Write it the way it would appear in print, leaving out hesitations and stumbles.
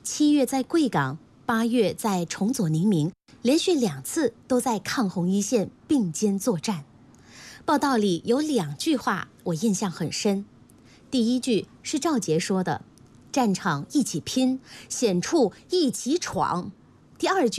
7月在贵港，8月在崇左宁明，连续2次都在抗洪一线并肩作战。报道里有2句话我印象很深，第一句是赵杰说的：“战场一起拼，险处一起闯。”第二句